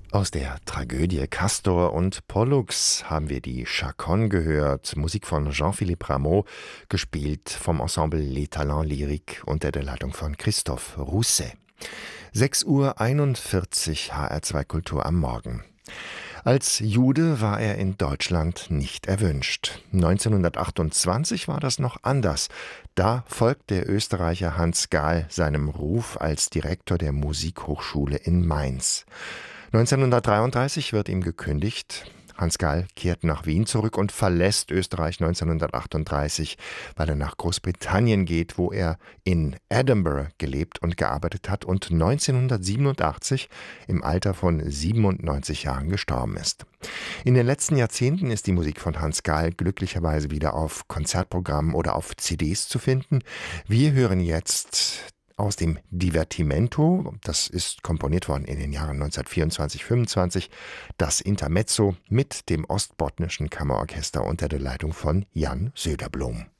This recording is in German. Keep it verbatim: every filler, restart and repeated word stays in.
Aus der Tragödie Castor und Pollux haben wir die Chaconne gehört, Musik von Jean-Philippe Rameau, gespielt vom Ensemble Les Talents Lyriques unter der Leitung von Christophe Rousset. sechs Uhr einundvierzig H R zwei Kultur am Morgen. Als Jude war er in Deutschland nicht erwünscht. neunzehnhundertachtundzwanzig war das noch anders. Da folgt der Österreicher Hans Gahl seinem Ruf als Direktor der Musikhochschule in Mainz. neunzehnhundertdreiunddreißig wird ihm gekündigt. Hans Gahl kehrt nach Wien zurück und verlässt Österreich neunzehnhundertachtunddreißig, weil er nach Großbritannien geht, wo er in Edinburgh gelebt und gearbeitet hat und neunzehnhundertsiebenundachtzig im Alter von siebenundneunzig Jahren gestorben ist. In den letzten Jahrzehnten ist die Musik von Hans Gahl glücklicherweise wieder auf Konzertprogrammen oder auf C Ds zu finden. Wir hören jetzt aus dem Divertimento, das ist komponiert worden in den Jahren neunzehnhundertvierundzwanzig fünfundzwanzig, das Intermezzo mit dem Ostbotnischen Kammerorchester unter der Leitung von Jan Söderblom.